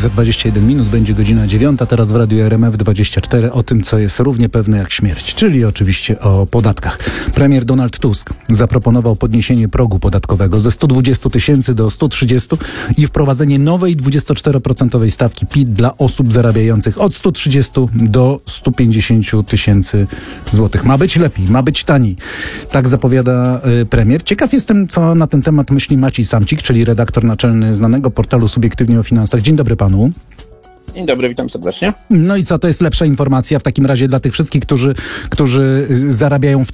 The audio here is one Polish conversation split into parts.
Za 21 minut będzie godzina 9, teraz w Radiu RMF24 o tym, co jest równie pewne jak śmierć, czyli oczywiście o podatkach. Premier Donald Tusk zaproponował podniesienie progu podatkowego ze 120 tysięcy do 130 i wprowadzenie nowej 24% stawki PIT dla osób zarabiających od 130 do 150 tysięcy złotych. Ma być lepiej, ma być taniej. Tak zapowiada premier. Ciekaw jestem, co na ten temat myśli Maciej Samcik, czyli redaktor naczelny znanego portalu Subiektywnie o Finansach. Dzień dobry panu. Dzień dobry, witam serdecznie. No i co, to jest lepsza informacja w takim razie dla tych wszystkich, którzy zarabiają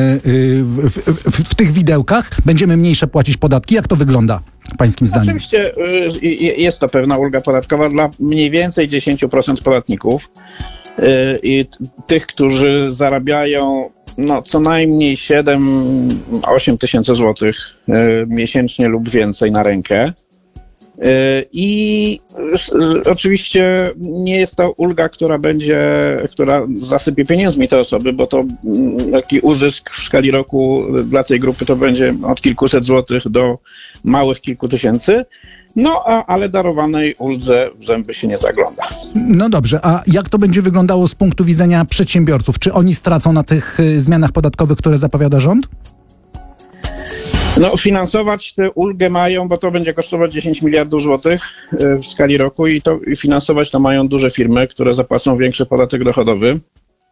w tych widełkach? Będziemy mniejsze płacić podatki? Jak to wygląda pańskim zdaniem? Oczywiście jest to pewna ulga podatkowa dla mniej więcej 10% podatników i tych, którzy zarabiają co najmniej 7-8 tysięcy złotych miesięcznie lub więcej na rękę. I oczywiście nie jest to ulga, która zasypie pieniędzmi te osoby, bo to taki uzysk w skali roku dla tej grupy to będzie od kilkuset złotych do małych kilku tysięcy. Ale darowanej uldze w zęby się nie zagląda. No dobrze, a jak to będzie wyglądało z punktu widzenia przedsiębiorców? Czy oni stracą na tych zmianach podatkowych, które zapowiada rząd? Finansować tę ulgę mają, bo to będzie kosztować 10 miliardów złotych w skali roku i finansować to mają duże firmy, które zapłacą większy podatek dochodowy.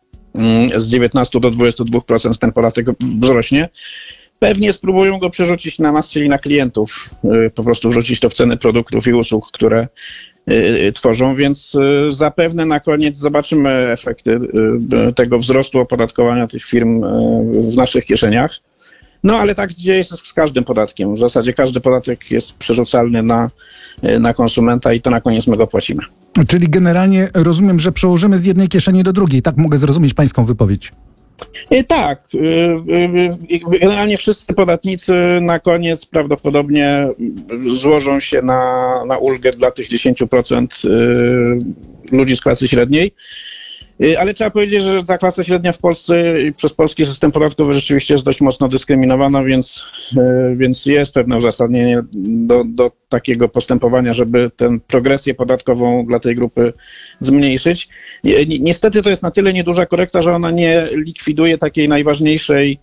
Z 19 do 22% ten podatek wzrośnie. Pewnie spróbują go przerzucić na nas, czyli na klientów, po prostu wrzucić to w ceny produktów i usług, które tworzą, więc zapewne na koniec zobaczymy efekty tego wzrostu opodatkowania tych firm w naszych kieszeniach. Ale tak dzieje się z każdym podatkiem. W zasadzie każdy podatek jest przerzucalny na konsumenta i to na koniec my go płacimy. Czyli generalnie rozumiem, że przełożymy z jednej kieszeni do drugiej. Tak mogę zrozumieć pańską wypowiedź. Tak. Generalnie wszyscy podatnicy na koniec prawdopodobnie złożą się na ulgę dla tych 10% ludzi z klasy średniej. Ale trzeba powiedzieć, że ta klasa średnia w Polsce przez polski system podatkowy rzeczywiście jest dość mocno dyskryminowana, więc jest pewne uzasadnienie do takiego postępowania, żeby tę progresję podatkową dla tej grupy zmniejszyć. Niestety to jest na tyle nieduża korekta, że ona nie likwiduje takiej najważniejszej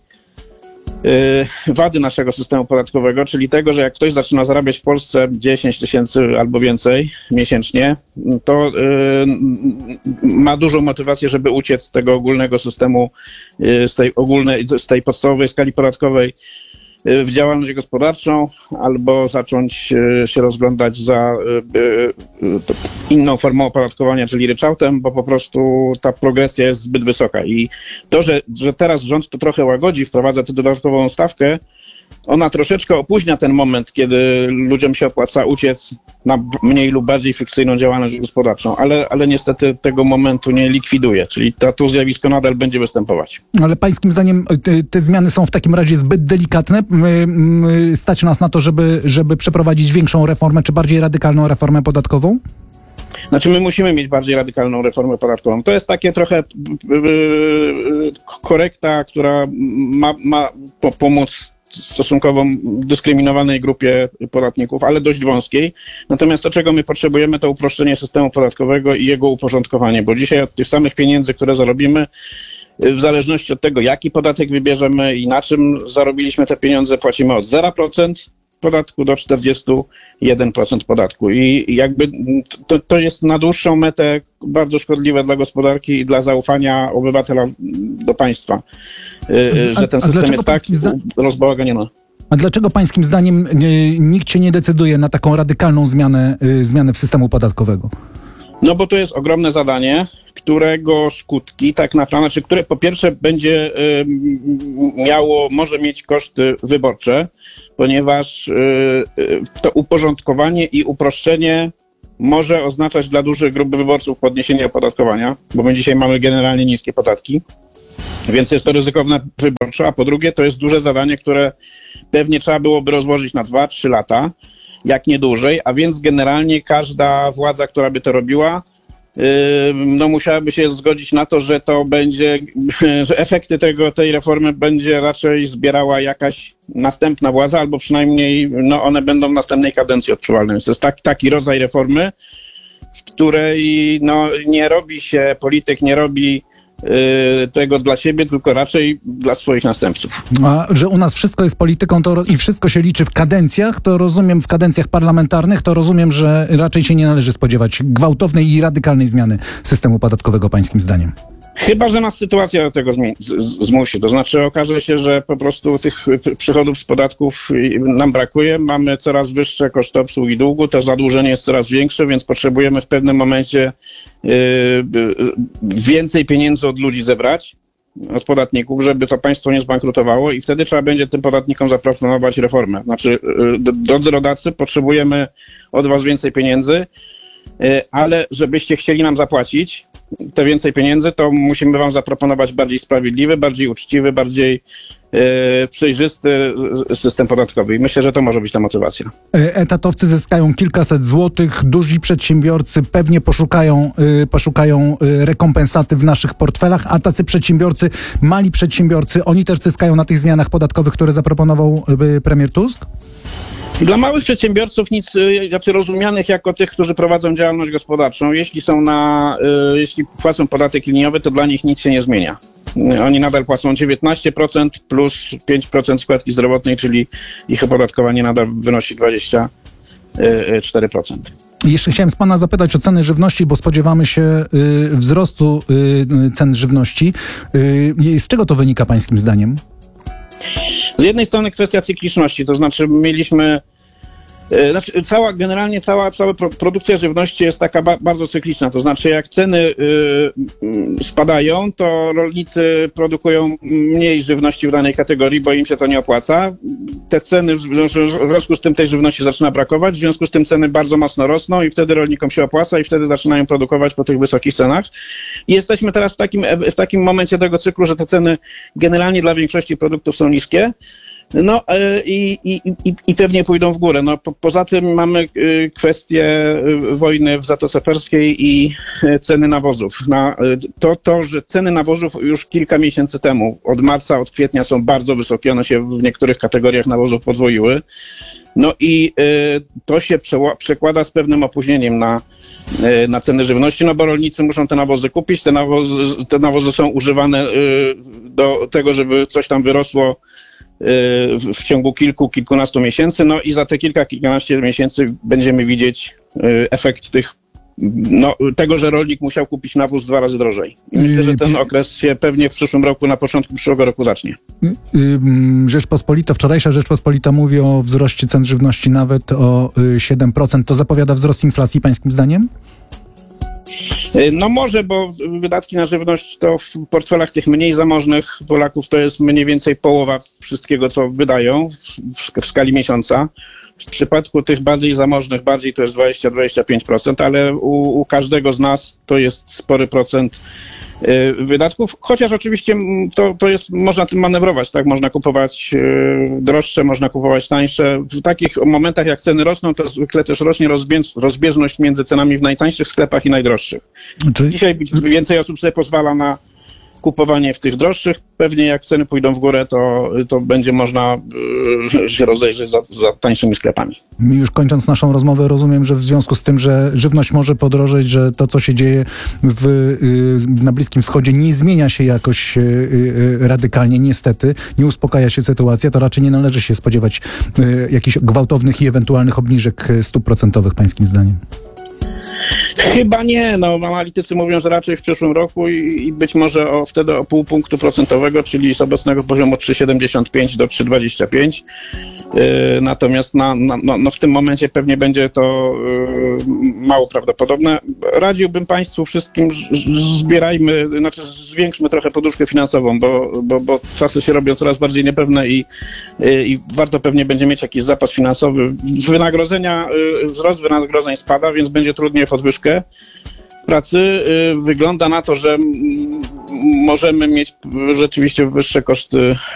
wady naszego systemu podatkowego, czyli tego, że jak ktoś zaczyna zarabiać w Polsce 10 tysięcy albo więcej miesięcznie, to ma dużą motywację, żeby uciec z tego ogólnego systemu, z tej podstawowej skali podatkowej w działalność gospodarczą albo zacząć się rozglądać za inną formą opodatkowania, czyli ryczałtem, bo po prostu ta progresja jest zbyt wysoka. I to, że teraz rząd to trochę łagodzi, wprowadza tę dodatkową stawkę, ona troszeczkę opóźnia ten moment, kiedy ludziom się opłaca uciec na mniej lub bardziej fikcyjną działalność gospodarczą, ale niestety tego momentu nie likwiduje, czyli to zjawisko nadal będzie występować. Ale pańskim zdaniem te zmiany są w takim razie zbyt delikatne? Stać nas na to, żeby przeprowadzić większą reformę, czy bardziej radykalną reformę podatkową? Znaczy my musimy mieć bardziej radykalną reformę podatkową. To jest takie trochę korekta, która ma pomóc stosunkowo dyskryminowanej grupie podatników, ale dość wąskiej. Natomiast to, czego my potrzebujemy, to uproszczenie systemu podatkowego i jego uporządkowanie, bo dzisiaj od tych samych pieniędzy, które zarobimy, w zależności od tego, jaki podatek wybierzemy i na czym zarobiliśmy te pieniądze, płacimy od 0% podatku do 41% podatku. I jakby to jest na dłuższą metę bardzo szkodliwe dla gospodarki i dla zaufania obywatela do państwa, że ten system jest tak rozbałaganiony. A dlaczego pańskim zdaniem nikt się nie decyduje na taką radykalną zmianę w systemu podatkowego? Bo to jest ogromne zadanie, którego skutki tak naprawdę, które po pierwsze będzie może mieć koszty wyborcze, ponieważ to uporządkowanie i uproszczenie może oznaczać dla dużych grup wyborców podniesienie opodatkowania, bo my dzisiaj mamy generalnie niskie podatki, więc jest to ryzykowne wyborczo, a po drugie to jest duże zadanie, które pewnie trzeba byłoby rozłożyć na 2-3 lata, jak nie dłużej, a więc generalnie każda władza, która by to robiła, musiałaby się zgodzić na to, że to będzie, że efekty tej reformy będzie raczej zbierała jakaś następna władza, albo przynajmniej one będą w następnej kadencji odczuwalne. Więc to jest taki rodzaj reformy, w której nie robi się, polityk nie robi tego dla siebie, tylko raczej dla swoich następców. A że u nas wszystko jest polityką i wszystko się liczy w kadencjach, to rozumiem, w kadencjach parlamentarnych, to rozumiem, że raczej się nie należy spodziewać gwałtownej i radykalnej zmiany systemu podatkowego, pańskim zdaniem. Chyba że nas sytuacja do tego zmusi. To znaczy okaże się, że po prostu tych przychodów z podatków nam brakuje. Mamy coraz wyższe koszty obsługi długu, to zadłużenie jest coraz większe, więc potrzebujemy w pewnym momencie więcej pieniędzy od ludzi zebrać, od podatników, żeby to państwo nie zbankrutowało i wtedy trzeba będzie tym podatnikom zaproponować reformę. Znaczy, drodzy rodacy, potrzebujemy od was więcej pieniędzy, ale żebyście chcieli nam zapłacić te więcej pieniędzy, to musimy wam zaproponować bardziej sprawiedliwy, bardziej uczciwy, bardziej przejrzysty system podatkowy. I myślę, że to może być ta motywacja. Etatowcy zyskają kilkaset złotych, duzi przedsiębiorcy pewnie poszukają rekompensaty w naszych portfelach, a tacy przedsiębiorcy, mali przedsiębiorcy, oni też zyskają na tych zmianach podatkowych, które zaproponował premier Tusk? Dla małych przedsiębiorców nic, znaczy rozumianych jako tych, którzy prowadzą działalność gospodarczą, jeśli płacą podatek liniowy, to dla nich nic się nie zmienia. Oni nadal płacą 19% plus 5% składki zdrowotnej, czyli ich opodatkowanie nadal wynosi 24%. Jeszcze chciałem z pana zapytać o ceny żywności, bo spodziewamy się wzrostu cen żywności. Z czego to wynika pańskim zdaniem? Z jednej strony kwestia cykliczności, to znaczy mieliśmy, cała produkcja żywności jest taka bardzo cykliczna, to znaczy jak ceny spadają, to rolnicy produkują mniej żywności w danej kategorii, bo im się to nie opłaca. Te ceny, w związku z tym tej żywności zaczyna brakować, w związku z tym ceny bardzo mocno rosną i wtedy rolnikom się opłaca i wtedy zaczynają produkować po tych wysokich cenach. I jesteśmy teraz w takim momencie tego cyklu, że te ceny generalnie dla większości produktów są niskie. I pewnie pójdą w górę. Poza tym mamy kwestię wojny w Zatoce Perskiej i ceny nawozów. Że ceny nawozów już kilka miesięcy temu, od marca, od kwietnia są bardzo wysokie, one się w niektórych kategoriach nawozów podwoiły. To się przekłada z pewnym opóźnieniem na ceny żywności, bo rolnicy muszą te nawozy kupić, te nawozy są używane do tego, żeby coś tam wyrosło w ciągu kilkunastu miesięcy, i za te kilkanaście miesięcy będziemy widzieć efekt tego, że rolnik musiał kupić nawóz 2 razy drożej. I myślę, że ten okres się pewnie w przyszłym roku, na początku przyszłego roku zacznie. Wczorajsza Rzeczpospolita mówi o wzroście cen żywności nawet o 7%. To zapowiada wzrost inflacji pańskim zdaniem? Może, bo wydatki na żywność to w portfelach tych mniej zamożnych Polaków to jest mniej więcej połowa wszystkiego, co wydają w skali miesiąca. W przypadku tych bardziej zamożnych to jest 20-25%, ale u każdego z nas to jest spory procent wydatków, chociaż oczywiście to jest, można tym manewrować, tak? Można kupować droższe, można kupować tańsze. W takich momentach, jak ceny rosną, to zwykle też rośnie rozbieżność między cenami w najtańszych sklepach i najdroższych. Dzisiaj więcej osób sobie pozwala na kupowanie w tych droższych. Pewnie jak ceny pójdą w górę, to będzie można się rozejrzeć za tańszymi sklepami. Już kończąc naszą rozmowę, rozumiem, że w związku z tym, że żywność może podrożeć, że to, co się dzieje na Bliskim Wschodzie, nie zmienia się jakoś radykalnie, niestety, nie uspokaja się sytuacja, to raczej nie należy się spodziewać jakichś gwałtownych i ewentualnych obniżek stóp procentowych, pańskim zdaniem. Chyba nie. Analitycy mówią, że raczej w przyszłym roku i być może wtedy o 0,5 punktu procentowego, czyli z obecnego poziomu 3,75 do 3,25. Natomiast w tym momencie pewnie będzie to mało prawdopodobne. Radziłbym Państwu wszystkim, zwiększmy trochę poduszkę finansową, bo czasy się robią coraz bardziej niepewne i warto pewnie będzie mieć jakiś zapas finansowy. Wzrost wynagrodzeń spada, więc będzie trudniej o podwyżkę pracy. Wygląda na to, że możemy mieć rzeczywiście wyższe koszty